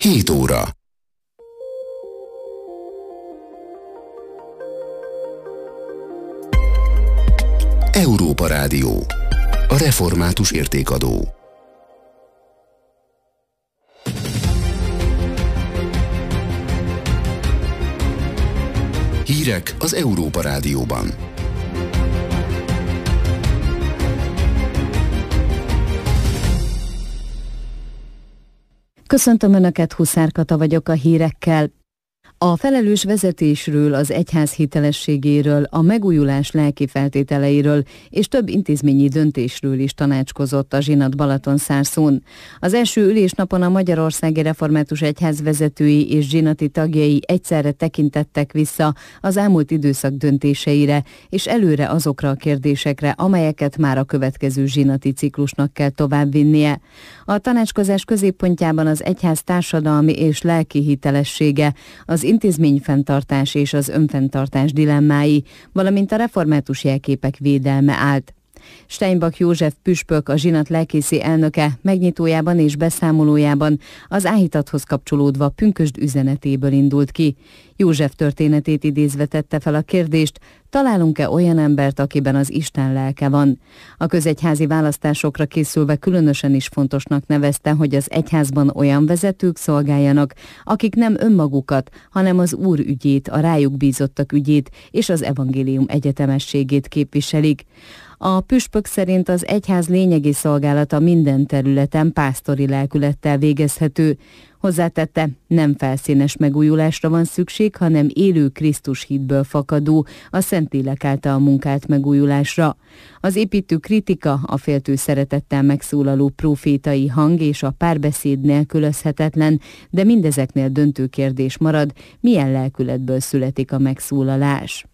7 óra. Európa Rádió. A református értékadó. Hírek az Európa Rádióban. Köszöntöm Önöket, Huszár Kata vagyok a hírekkel. A felelős vezetésről, az egyház hitelességéről, a megújulás lelki feltételeiről és több intézményi döntésről is tanácskozott a Zsinat-Balatonszárszón. Az első ülésnapon a Magyarországi Református Egyház vezetői és zsinati tagjai egyszerre tekintettek vissza az elmúlt időszak döntéseire, és előre azokra a kérdésekre, amelyeket már a következő zsinati ciklusnak kell továbbvinnie. A tanácskozás középpontjában az egyház társadalmi és lelki hitelessége, az intézményfenntartás és az önfenntartás dilemmái, valamint a református jelképek védelme állt. Steinbach József püspök, a zsinat lelkészi elnöke megnyitójában és beszámolójában az áhítathoz kapcsolódva pünkösd üzenetéből indult ki. József történetét idézve tette fel a kérdést, találunk-e olyan embert, akiben az Isten lelke van? A közegyházi választásokra készülve különösen is fontosnak nevezte, hogy az egyházban olyan vezetők szolgáljanak, akik nem önmagukat, hanem az Úr ügyét, a rájuk bízottak ügyét és az evangélium egyetemességét képviselik. A püspök szerint az egyház lényegi szolgálata minden területen pásztori lelkülettel végezhető. Hozzátette, nem felszínes megújulásra van szükség, hanem élő Krisztus hitből fakadó, a Szentlélek által munkált megújulásra. Az építő kritika, a féltő szeretettel megszólaló prófétai hang és a párbeszéd nélkülözhetetlen, de mindezeknél döntő kérdés marad, milyen lelkületből születik a megszólalás.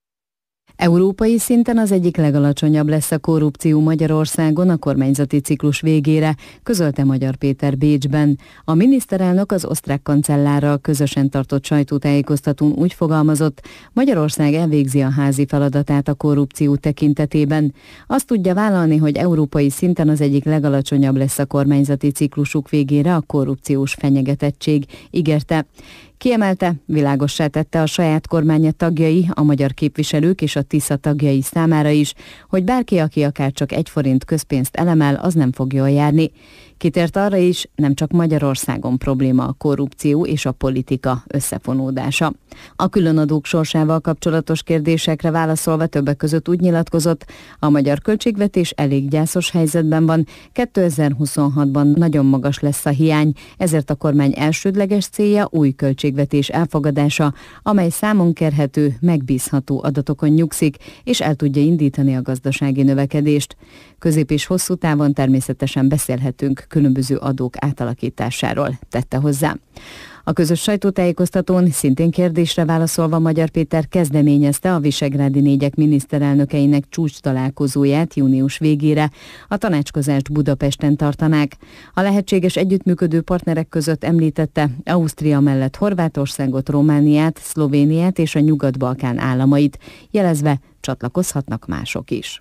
Európai szinten az egyik legalacsonyabb lesz a korrupció Magyarországon a kormányzati ciklus végére, közölte Magyar Péter Bécsben. A miniszterelnök az osztrák kancellárral közösen tartott sajtótájékoztatón úgy fogalmazott, Magyarország elvégzi a házi feladatát a korrupció tekintetében. Azt tudja vállalni, hogy európai szinten az egyik legalacsonyabb lesz a kormányzati ciklusuk végére a korrupciós fenyegetettség, ígérte. Kiemelte, világossá tette a saját kormánya tagjai, a magyar képviselők és a Tisza tagjai számára is, hogy bárki, aki akár csak 1 forint közpénzt elemel, az nem fog jól járni. Kitért arra is, nem csak Magyarországon probléma a korrupció és a politika összefonódása. A különadók sorsával kapcsolatos kérdésekre válaszolva többek között úgy nyilatkozott, a magyar költségvetés elég gyászos helyzetben van, 2026-ban nagyon magas lesz a hiány, ezért a kormány elsődleges célja új költségvetés elfogadása, amely számon kérhető, megbízható adatokon nyugszik, és el tudja indítani a gazdasági növekedést. Közép és hosszú távon természetesen beszélhetünk különböző adók átalakításáról, tette hozzá. A közös sajtótájékoztatón szintén kérdésre válaszolva Magyar Péter kezdeményezte a visegrádi négyek miniszterelnökeinek csúcs találkozóját június végére. A tanácskozást Budapesten tartanák. A lehetséges együttműködő partnerek között említette Ausztria mellett Horvátországot, Romániát, Szlovéniát és a Nyugat-Balkán államait, jelezve csatlakozhatnak mások is.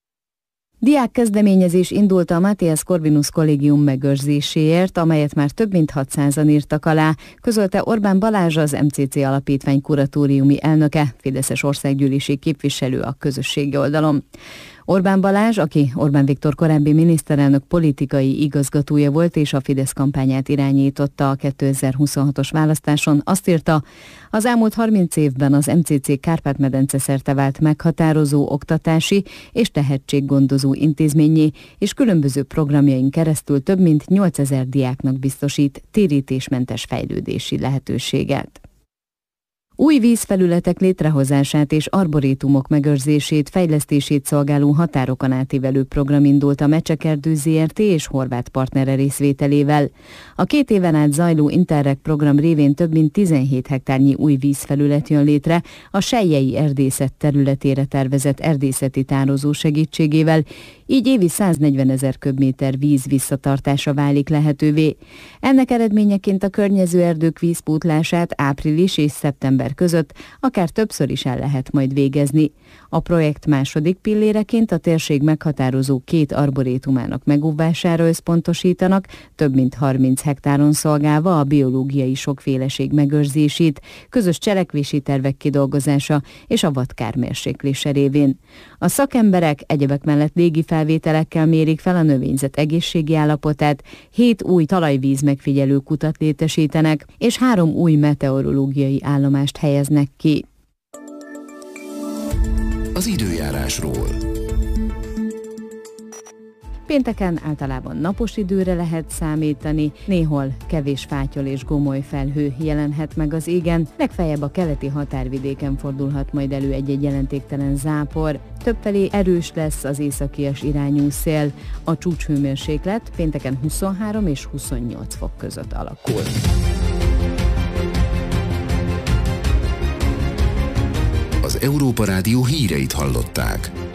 Diák kezdeményezés indult a Matthias Corvinus Kollégium megőrzéséért, amelyet már több mint 600-an írtak alá, közölte Orbán Balázs, az MCC Alapítvány kuratóriumi elnöke, fideszes országgyűlési képviselő a közösségi oldalon. Orbán Balázs, aki Orbán Viktor korábbi miniszterelnök politikai igazgatója volt és a Fidesz kampányát irányította a 2026-os választáson, azt írta, az elmúlt 30 évben az MCC Kárpát-medence szerte vált meghatározó oktatási és tehetséggondozó intézménnyé, és különböző programjain keresztül több mint 8000 diáknak biztosít térítésmentes fejlődési lehetőséget. Új vízfelületek létrehozását és arborétumok megőrzését, fejlesztését szolgáló határokon átívelő program indult a Mecsekerdő Zrt. És horvát partnere részvételével. A 2 éven át zajló Interreg program révén több mint 17 hektárnyi új vízfelület jön létre a Selyei erdészet területére tervezett erdészeti tározó segítségével, így évi 140 000 köbméter víz visszatartása válik lehetővé. Ennek eredményeként a környező erdők vízpótlását április és szeptember között akár többször is el lehet majd végezni. A projekt második pilléreként a térség meghatározó 2 arborétumának megóvására összpontosítanak, több mint 30 hektáron szolgálva a biológiai sokféleség megőrzését, közös cselekvési tervek kidolgozása és a vadkármérséklése révén. A szakemberek egyebek mellett légi felvételekkel mérik fel a növényzet egészségi állapotát, 7 új talajvíz megfigyelő kutat létesítenek, és 3 új meteorológiai állomást helyeznek ki. Az időjárásról. Pénteken általában napos időre lehet számítani, néhol kevés fátyol és gomoly felhő jelenhet meg az égen, legfeljebb a keleti határvidéken fordulhat majd elő egy-egy jelentéktelen zápor. Többfelé erős lesz az északias irányú szél, a csúcshőmérséklet pénteken 23 és 28 fok között alakul. Az Európa Rádió híreit hallották.